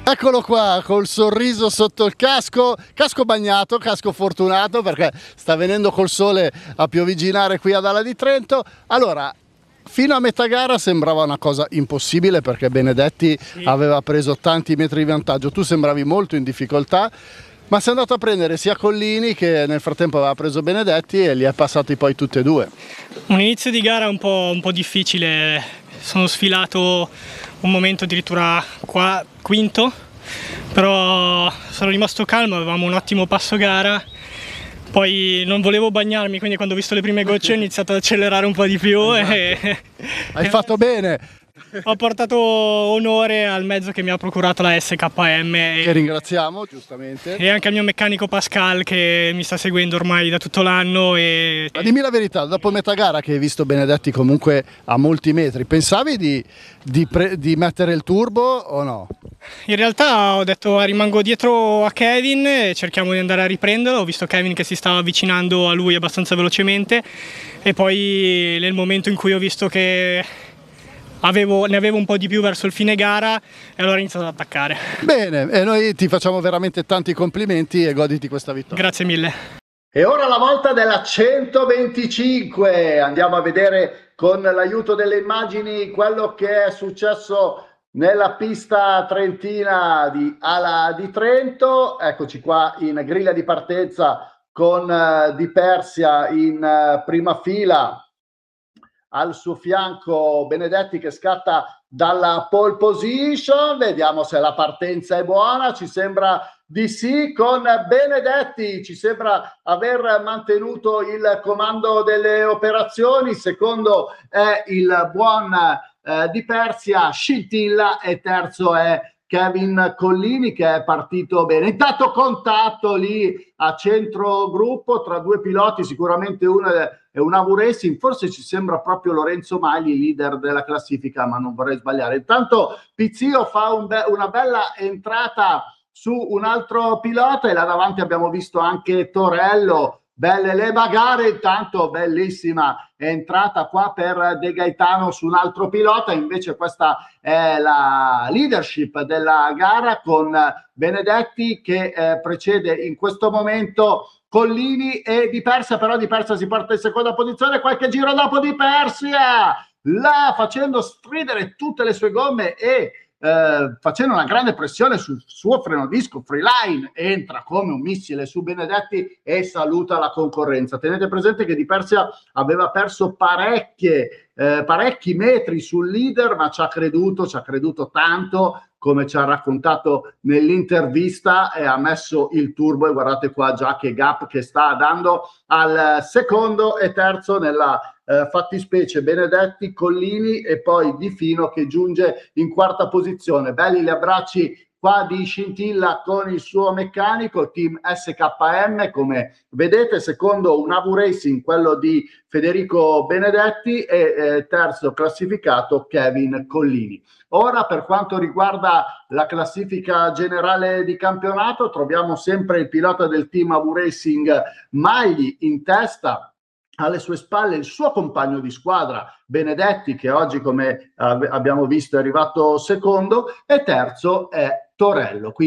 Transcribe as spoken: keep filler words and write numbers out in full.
Eccolo qua col sorriso sotto il casco, casco bagnato, casco fortunato perché sta venendo col sole a pioviginare qui ad Ala di Trento. Allora, fino a metà gara sembrava una cosa impossibile perché Benedetti sì. aveva preso tanti metri di vantaggio, tu sembravi molto in difficoltà, ma sei andato a prendere sia Collini che nel frattempo aveva preso Benedetti e li è passati poi tutti e due. Un inizio di gara un po', un po' difficile, sono sfilato un momento addirittura qua, quinto, però sono rimasto calmo, avevamo un ottimo passo gara, poi non volevo bagnarmi, quindi quando ho visto le prime gocce ho iniziato ad accelerare un po' di più. Esatto. e... Hai fatto bene! Ho portato onore al mezzo che mi ha procurato la S K M e, che ringraziamo giustamente, e anche al mio meccanico Pascal che mi sta seguendo ormai da tutto l'anno. E... Ma dimmi la verità, dopo metà gara che hai visto Benedetti comunque a molti metri, pensavi di, di, pre, di mettere il turbo o no? In realtà ho detto rimango dietro a Kevin e cerchiamo di andare a riprenderlo, ho visto Kevin che si stava avvicinando a lui abbastanza velocemente e poi nel momento in cui ho visto che Avevo, ne avevo un po' di più verso il fine gara e allora ho iniziato ad attaccare. Bene, e noi ti facciamo veramente tanti complimenti e goditi questa vittoria. Grazie mille. E ora la volta della centoventicinque, andiamo a vedere con l'aiuto delle immagini quello che è successo nella pista trentina di Ala di Trento. Eccoci qua in griglia di partenza con uh, Di Persia in uh, prima fila. Al suo fianco Benedetti che scatta dalla pole position, vediamo se la partenza è buona, ci sembra di sì con Benedetti, ci sembra aver mantenuto il comando delle operazioni, secondo è il buon eh, Di Persia, scintilla, e terzo è Kevin Collini che è partito bene. Intanto contatto lì a centro gruppo tra due piloti, sicuramente uno è un Avu Racing, forse ci sembra proprio Lorenzo Magli, leader della classifica, ma non vorrei sbagliare. Intanto Pizzio fa un be una bella entrata su un altro pilota e là davanti abbiamo visto anche Torello. Belle le bagare, intanto bellissima entrata qua per De Gaetano su un altro pilota, invece questa è la leadership della gara con Benedetti che eh, precede in questo momento Collini e Di Persia, però Di Persia si porta in seconda posizione, qualche giro dopo Di Persia, là facendo stridere tutte le sue gomme e Eh, facendo una grande pressione sul suo freno disco Freeline, entra come un missile su Benedetti e saluta la concorrenza. Tenete presente che Di Persia aveva perso parecchie, eh, parecchi metri sul leader, ma ci ha creduto, ci ha creduto tanto, come ci ha raccontato nell'intervista, e ha messo il turbo, e guardate qua già che gap che sta dando al secondo e terzo nella Eh, fattispecie Benedetti, Collini e poi Di Fino che giunge in quarta posizione. Belli gli abbracci qua di Scintilla con il suo meccanico, team S K M come vedete, secondo un Avu Racing quello di Federico Benedetti e eh, terzo classificato Kevin Collini. Ora per quanto riguarda la classifica generale di campionato troviamo sempre il pilota del team Avu Racing Magli in testa, alle sue spalle il suo compagno di squadra Benedetti che oggi come abbiamo visto è arrivato secondo e terzo è Torello.